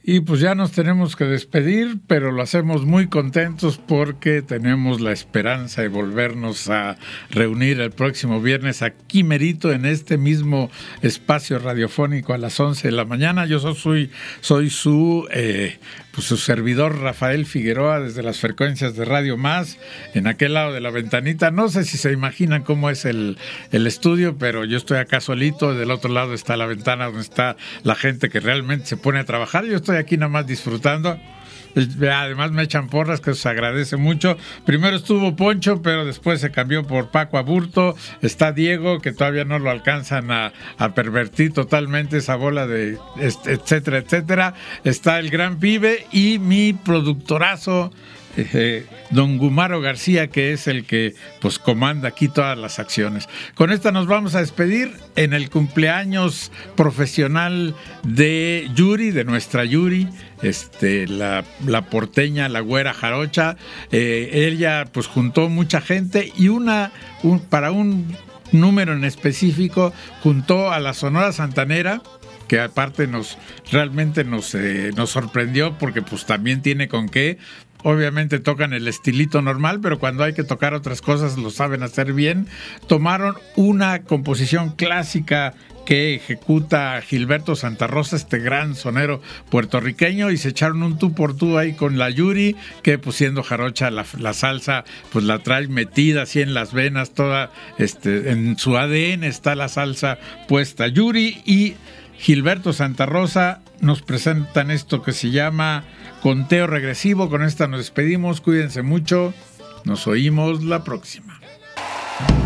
Y pues ya nos tenemos que despedir, pero lo hacemos muy contentos porque tenemos la esperanza de volvernos a reunir el próximo viernes aquí merito en este mismo espacio radiofónico a las 11 de la mañana. Yo soy su servidor Rafael Figueroa desde las frecuencias de Radio Más, en aquel lado de la ventanita. No sé si se imaginan cómo es el estudio, pero yo estoy acá solito. Del otro lado está la ventana donde está la gente que realmente se pone a trabajar. Yo estoy aquí nada más disfrutando. Además me echan porras, que se agradece mucho. Primero estuvo Poncho, pero después se cambió por Paco Aburto. Está Diego, que todavía no lo alcanzan a pervertir totalmente esa bola de etcétera, etcétera. Está el gran pibe y mi productorazo, don Gumaro García, que es el que pues comanda aquí todas las acciones. Con esta nos vamos a despedir en el cumpleaños profesional de Yuri, de nuestra Yuri, la porteña, la güera jarocha. Ella pues juntó mucha gente y para un número en específico juntó a la Sonora Santanera, que aparte realmente nos sorprendió porque pues también tiene con qué. Obviamente tocan el estilito normal, pero cuando hay que tocar otras cosas lo saben hacer bien. Tomaron una composición clásica que ejecuta Gilberto Santa Rosa, este gran sonero puertorriqueño, y se echaron un tú por tú ahí con la Yuri, que pues siendo jarocha la salsa pues la trae metida así en las venas, toda en su ADN está la salsa puesta. Yuri y Gilberto Santa Rosa nos presentan esto que se llama Conteo Regresivo. Con esta nos despedimos, cuídense mucho, nos oímos la próxima.